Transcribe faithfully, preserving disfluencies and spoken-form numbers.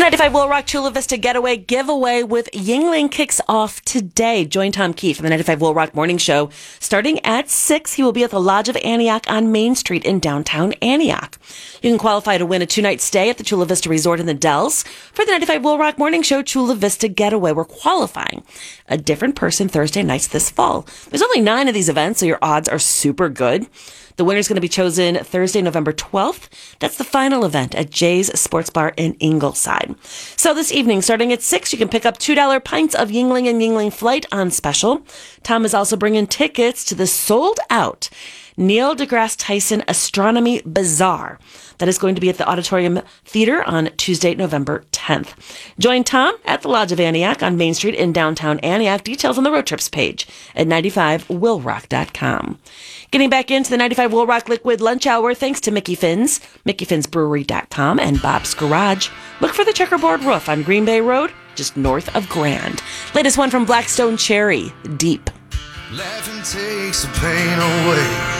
ninety-five Will Rock Chula Vista Getaway giveaway with Yuengling kicks off today. Join Tom Keefe from the ninety-five Will Rock Morning Show starting at six. He will be at the Lodge of Antioch on Main Street in downtown Antioch. You can qualify to win a two-night stay at the Chula Vista Resort in the Dells for the ninety-five Will Rock Morning Show Chula Vista Getaway. We're qualifying a different person Thursday nights this fall. There's only nine of these events, so your odds are super good. The winner is going to be chosen Thursday, November twelfth. That's the final event at Jay's Sports Bar in Ingleside. So this evening, starting at six, you can pick up two dollar pints of Yuengling and Yuengling Flight on special. Tom is also bringing tickets to the sold-out Neil deGrasse Tyson Astronomy Bazaar. That is going to be at the Auditorium Theater on Tuesday, November tenth. Join Tom at the Lodge of Antioch on Main Street in downtown Antioch. Details on the road trips page at ninety-five will rock dot com. Getting back into the ninety-five Will Rock Liquid Lunch Hour, thanks to Mickey Finn's, mickey fins brewery dot com, and Bob's Garage. Look for the Checkerboard Roof on Green Bay Road, just north of Grand. Latest one from Blackstone Cherry, Deep. Laughing takes the pain away.